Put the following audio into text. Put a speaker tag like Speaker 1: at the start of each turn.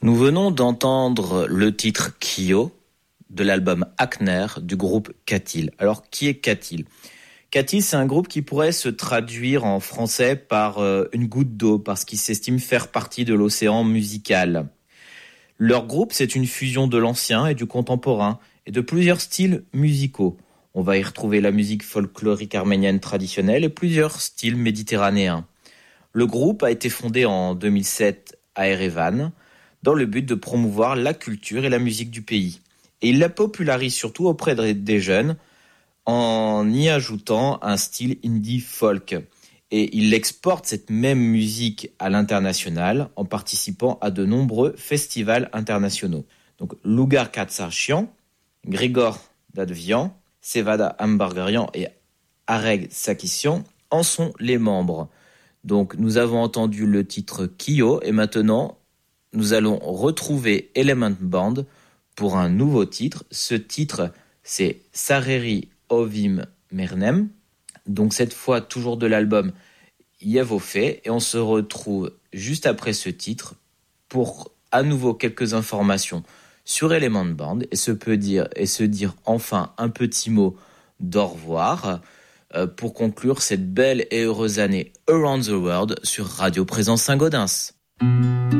Speaker 1: Nous venons d'entendre le titre Kyo de l'album Akner du groupe Katil. Alors, qui est Katil ? Katil, c'est un groupe qui pourrait se traduire en français par une goutte d'eau, parce qu'il s'estime faire partie de l'océan musical. Leur groupe, c'est une fusion de l'ancien et du contemporain, et de plusieurs styles musicaux. On va y retrouver la musique folklorique arménienne traditionnelle et plusieurs styles méditerranéens. Le groupe a été fondé en 2007 à Erevan, dans le but de promouvoir la culture et la musique du pays. Et il la popularise surtout auprès des jeunes, en y ajoutant un style indie folk. Et il exporte cette même musique à l'international en participant à de nombreux festivals internationaux. Donc Lugar Katsarchian, Grigor Dadvian, Sevada Ambargarian et Areg Sakisian en sont les membres. Donc nous avons entendu le titre Kyo et maintenant nous allons retrouver Element Band pour un nouveau titre. Ce titre c'est Sareri Ovim Mernem. Donc cette fois toujours de l'album Yevofé et on se retrouve juste après ce titre pour à nouveau quelques informations sur Element Band et se dire enfin un petit mot d'au revoir pour conclure cette belle et heureuse année Around the World sur Radio Présence Saint-Gaudens.